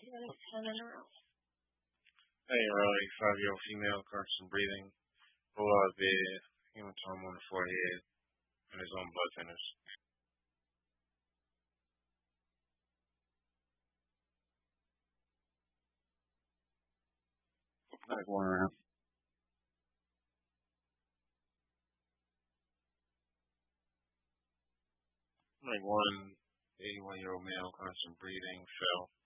Hey, Riley, 5-year-old female, constant breathing, full out of bed, hematoma on the forehead, and his own blood thinners. Like one. Like one 81-year-old male, constant breathing, fell.